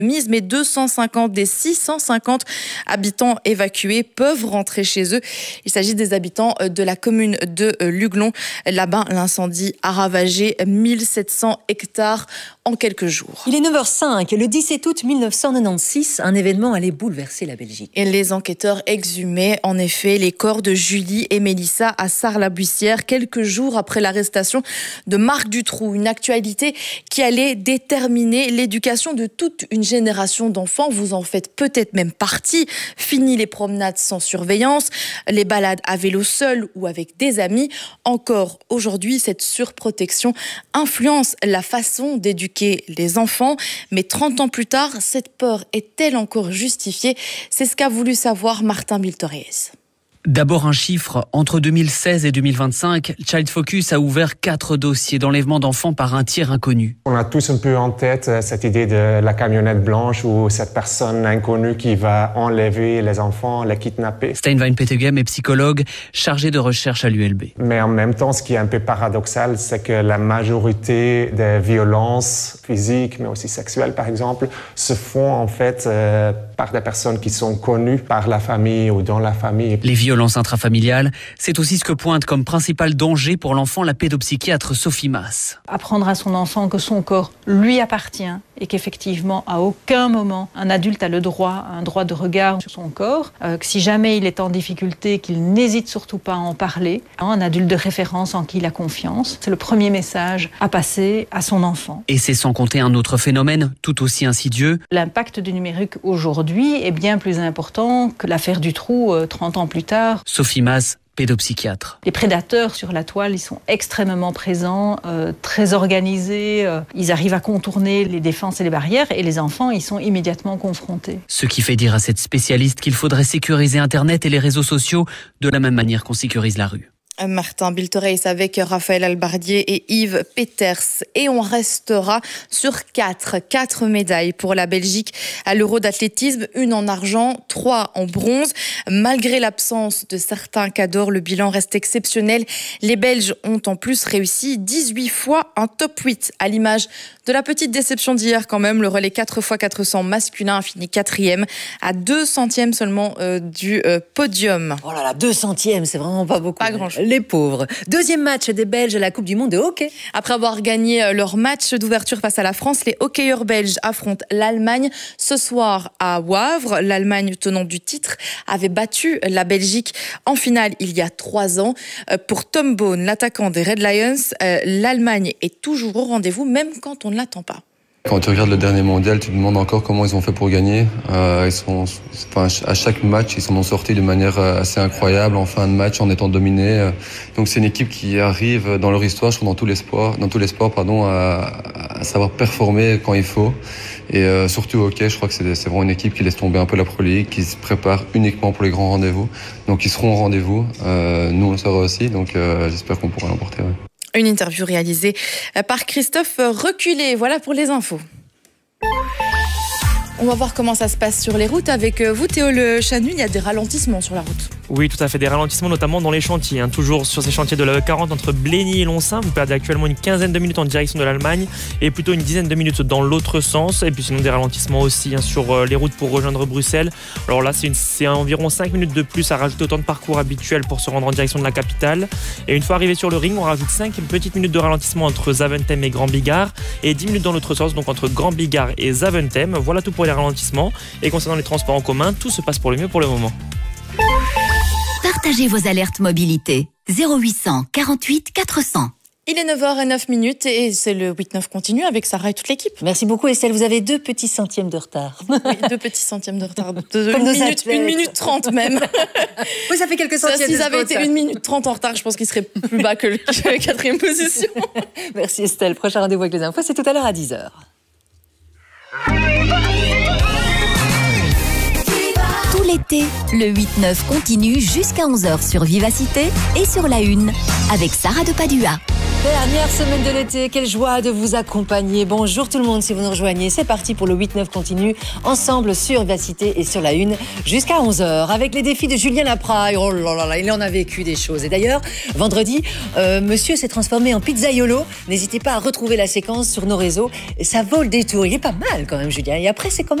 mise, mais 250 des 650 habitants évacués peuvent rentrer chez eux. Il s'agit des habitants de la commune de Luglon. Là-bas, l'incendie a ravagé 1700 hectares en quelques jours. Il est 9h05. Le 17 août 1996, un événement allait bouleverser la Belgique. Et les enquêteurs exhumaient en effet les corps de Julie et Mélissa à Sarre-la-Buissière, quelques jours après l'arrestation de Marc Dutroux. Une actualité qui allait déterminer l'éducation de toute une génération d'enfants. Vous en faites peut-être même partie. Fini les promenades sans surveillance, les balades à vélo seul ou avec des amis. Encore aujourd'hui, cette surprotection influence la façon d'éduquer les enfants. Mais 30 ans plus tard, cette peur est-elle encore justifiée? C'est ce qu'a voulu savoir Martin Biltorez. D'abord un chiffre, entre 2016 et 2025, Child Focus a ouvert 4 dossiers d'enlèvement d'enfants par un tiers inconnu. On a tous un peu en tête cette idée de la camionnette blanche ou cette personne inconnue qui va enlever les enfants, les kidnapper. Steinwein Petegem est psychologue, chargé de recherche à l'ULB. Mais en même temps, ce qui est un peu paradoxal, c'est que la majorité des violences physiques, mais aussi sexuelles par exemple, se font en fait par des personnes qui sont connues par la famille ou dans la famille. Les violences intrafamiliales, c'est aussi ce que pointe comme principal danger pour l'enfant la pédopsychiatre Sophie Maas. Apprendre à son enfant que son corps lui appartient et qu'effectivement, à aucun moment, un adulte a un droit de regard sur son corps, que si jamais il est en difficulté, qu'il n'hésite surtout pas à en parler. Un adulte de référence en qui il a confiance, c'est le premier message à passer à son enfant. Et c'est sans compter un autre phénomène tout aussi insidieux. L'impact du numérique aujourd'hui est bien plus important que l'affaire Dutroux 30 ans plus tard. Sophie Maas, pédopsychiatre. Les prédateurs sur la toile, ils sont extrêmement présents, très organisés. Ils arrivent à contourner les défenses et les barrières et les enfants, ils sont immédiatement confrontés. Ce qui fait dire à cette spécialiste qu'il faudrait sécuriser Internet et les réseaux sociaux de la même manière qu'on sécurise la rue. Martin Biltorez avec Raphaël Albardier et Yves Peters. Et on restera sur 4 médailles pour la Belgique à l'Euro d'athlétisme, 1 en argent, 3 en bronze. Malgré l'absence de certains cadors, le bilan reste exceptionnel. Les Belges ont en plus réussi 18 fois un top 8, à l'image de la petite déception d'hier quand même. Le relais 4x400 masculin a fini 4e, à 2 centièmes seulement du podium. Oh là là, 2 centièmes, c'est vraiment pas beaucoup. Pas grand-chose. Les pauvres. Deuxième match des Belges à la Coupe du Monde de hockey. Après avoir gagné leur match d'ouverture face à la France, les hockeyeurs belges affrontent l'Allemagne ce soir à Wavre. L'Allemagne, tenante du titre, avait battu la Belgique en finale il y a 3 ans. Pour Tom Bone, l'attaquant des Red Lions, l'Allemagne est toujours au rendez-vous, même quand on ne l'attend pas. Quand tu regardes le dernier mondial, tu te demandes encore comment ils ont fait pour gagner. À chaque match, ils s'en ont sortis de manière assez incroyable en fin de match en étant dominés. Donc c'est une équipe qui arrive dans leur histoire, je trouve dans tous les sports, à savoir performer quand il faut. Et surtout au hockey, je crois que c'est vraiment une équipe qui laisse tomber un peu la Pro League, qui se prépare uniquement pour les grands rendez-vous. Donc ils seront au rendez-vous. Nous on le sera aussi, donc j'espère qu'on pourra l'emporter. Ouais. Une interview réalisée par Christophe Reculé. Voilà pour les infos. On va voir comment ça se passe sur les routes avec vous, Théo Le Chanu. Il y a des ralentissements sur la route. Oui, tout à fait, des ralentissements notamment dans les chantiers. Toujours sur ces chantiers de la E40 entre Blény et Lonsin. Vous perdez actuellement une quinzaine de minutes en direction de l'Allemagne et plutôt une dizaine de minutes dans l'autre sens. Et puis sinon des ralentissements aussi sur les routes pour rejoindre Bruxelles. Alors là, c'est environ 5 minutes de plus à rajouter au temps de parcours habituel pour se rendre en direction de la capitale. Et une fois arrivé sur le ring, on rajoute 5 petites minutes de ralentissement entre Zaventem et Grand Bigard et 10 minutes dans l'autre sens, donc entre Grand Bigard et Zaventem. Voilà tout pour les ralentissements. Et concernant les transports en commun, tout se passe pour le mieux pour le moment. Partagez vos alertes mobilité. 0800 48 400. Il est 9h09 et c'est le 8-9 continu avec Sarah et toute l'équipe. Merci beaucoup Estelle, vous avez 2 petits centièmes de retard. Oui, 2 petits centièmes de retard. 1 minute 30 même. Oui, ça fait quelques centièmes. S'ils avaient été 1 minute 30 en retard, je pense qu'ils seraient plus bas que la 4e position. Merci Estelle, prochain rendez-vous avec les infos, c'est tout à l'heure à 10h. Tout l'été, le 8-9 continue jusqu'à 11h sur Vivacité et sur la Une avec Sarah de Padua. Dernière semaine de l'été, quelle joie de vous accompagner. Bonjour tout le monde si vous nous rejoignez. C'est parti pour le 8-9 continu, ensemble sur Vivacité et sur la Une, jusqu'à 11h, avec les défis de Julien Lapraille. Oh là là, il en a vécu des choses. Et d'ailleurs, vendredi, monsieur s'est transformé en pizzaiolo. N'hésitez pas à retrouver la séquence sur nos réseaux. Ça vaut le détour. Il est pas mal quand même, Julien. Et après, c'est quand même